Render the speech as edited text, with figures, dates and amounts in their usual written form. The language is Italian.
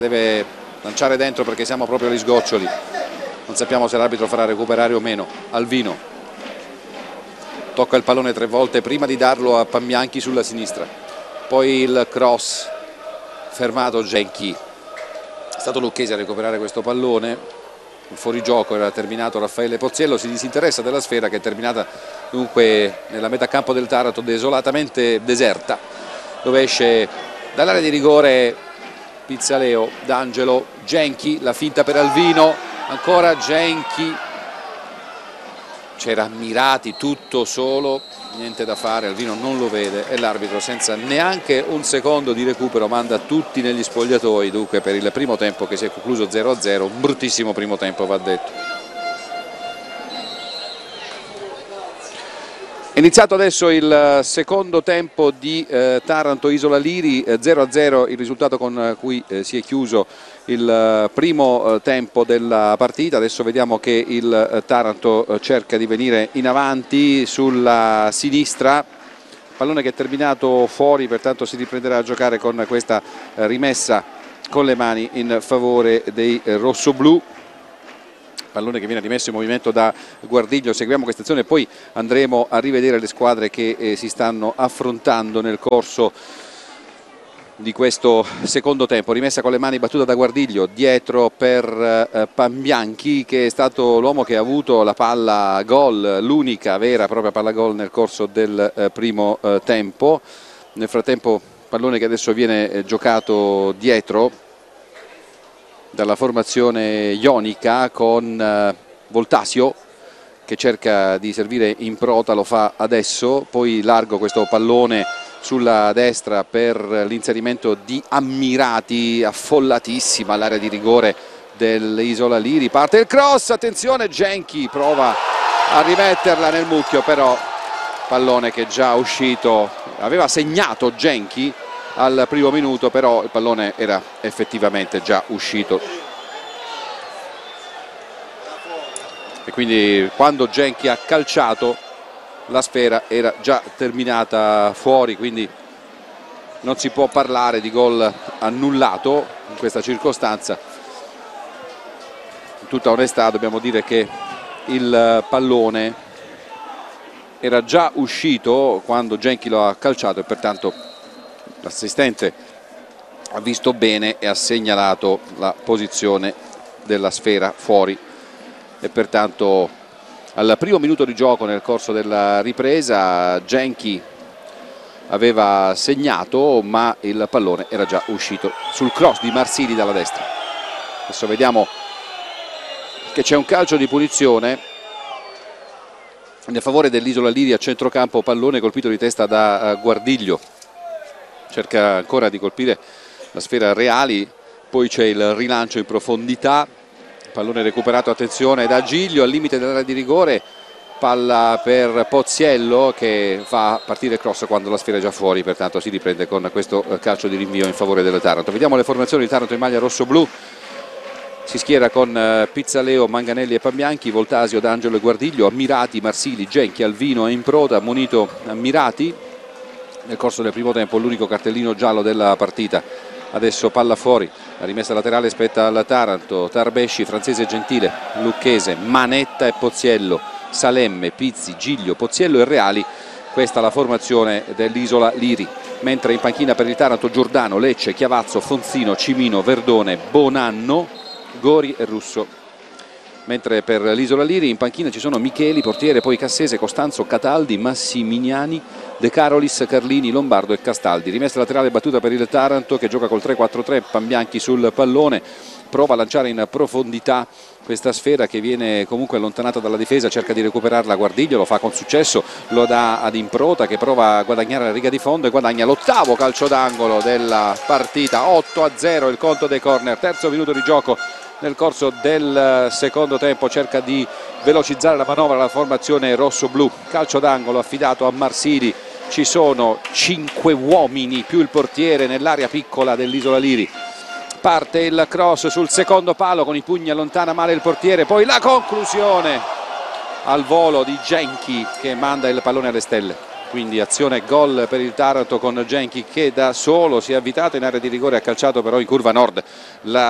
Deve lanciare dentro perché siamo proprio agli sgoccioli. Non sappiamo se l'arbitro farà recuperare o meno. Alvino tocca il pallone 3 volte prima di darlo a Pambianchi sulla sinistra, poi il cross fermato. Genchi, è stato Lucchesi a recuperare questo pallone. Il fuorigioco era terminato Raffaele Pozziello, si disinteressa della sfera che è terminata dunque nella metà campo del Taranto, desolatamente deserta, dove esce dall'area di rigore Pizzaleo, D'Angelo, Genchi, la finta per Alvino, ancora Genchi, c'era Ammirati tutto solo, niente da fare, Alvino non lo vede e l'arbitro senza neanche un secondo di recupero manda tutti negli spogliatoi. Dunque per il primo tempo che si è concluso 0-0, un bruttissimo primo tempo va detto. È iniziato adesso il secondo tempo di Taranto Isola Liri, 0-0 il risultato con cui si è chiuso il primo tempo della partita. Adesso vediamo che il Taranto cerca di venire in avanti sulla sinistra, pallone che è terminato fuori, pertanto si riprenderà a giocare con questa rimessa con le mani in favore dei rossoblù. Pallone che viene rimesso in movimento da Guardiglio. Seguiamo questa azione e poi andremo a rivedere le squadre che si stanno affrontando nel corso di questo secondo tempo. Rimessa con le mani battuta da Guardiglio, dietro per Pambianchi, che è stato l'uomo che ha avuto la palla gol, l'unica vera e propria palla gol nel corso del primo tempo. Nel frattempo pallone che adesso viene giocato dietro dalla formazione ionica con Voltasio che cerca di servire in Prota, lo fa adesso, poi largo questo pallone sulla destra per l'inserimento di Ammirati, affollatissima l'area di rigore dell'Isola Liri, parte il cross, attenzione, Genchi prova a rimetterla nel mucchio, però pallone che è già uscito, aveva segnato Genchi al primo minuto, però il pallone era effettivamente già uscito e quindi quando Genchi ha calciato la sfera era già terminata fuori, quindi non si può parlare di gol annullato in questa circostanza. In tutta onestà dobbiamo dire che il pallone era già uscito quando Genchi lo ha calciato e pertanto l'assistente ha visto bene e ha segnalato la posizione della sfera fuori e pertanto al primo minuto di gioco nel corso della ripresa Genchi aveva segnato, ma il pallone era già uscito sul cross di Marsili dalla destra. Adesso vediamo che c'è un calcio di punizione a favore dell'Isola Liri a centrocampo, pallone colpito di testa da Guardiglio, cerca ancora di colpire la sfera Reali, poi c'è il rilancio in profondità, pallone recuperato, attenzione, da Giglio al limite dell'area di rigore, palla per Pozziello che fa partire il cross quando la sfera è già fuori, pertanto si riprende con questo calcio di rinvio in favore del Taranto. Vediamo le formazioni di Taranto in maglia rosso-blu. Si schiera con Pizzaleo, Manganelli e Pambianchi, Voltasio, D'Angelo e Guardiglio, Ammirati, Marsili, Genchi, Alvino e Improta, munito Ammirati. Nel corso del primo tempo l'unico cartellino giallo della partita. Adesso palla fuori, la rimessa laterale spetta al Taranto, Tarbesci, Francese, Gentile, Lucchese, Manetta e Pozziello, Salemme, Pizzi, Giglio, Pozziello e Reali. Questa è la formazione dell'Isola Liri, mentre in panchina per il Taranto Giordano, Lecce, Chiavazzo, Fonzino, Cimino, Verdone, Bonanno, Gori e Russo. Mentre per l'Isola Liri in panchina ci sono Micheli, portiere, poi Cassese, Costanzo, Cataldi, Massiminiani, De Carolis, Carlini, Lombardo e Castaldi. Rimessa laterale battuta per il Taranto che gioca col 3-4-3, Pambianchi sul pallone, prova a lanciare in profondità questa sfera che viene comunque allontanata dalla difesa, cerca di recuperarla Guardiglio, lo fa con successo, lo dà ad Improta che prova a guadagnare la riga di fondo e guadagna l'ottavo calcio d'angolo della partita. 8-0 il conto dei corner, terzo minuto di gioco nel corso del secondo tempo, cerca di velocizzare la manovra la formazione rosso-blu, calcio d'angolo affidato a Marsili, ci sono 5 uomini più il portiere nell'area piccola dell'Isola Liri. Parte il cross sul secondo palo, con i pugni allontana male il portiere, poi la conclusione al volo di Genchi che manda il pallone alle stelle. quindi azione gol per il Taranto con Genchi che da solo si è avvitato in area di rigore, ha calciato però in curva nord la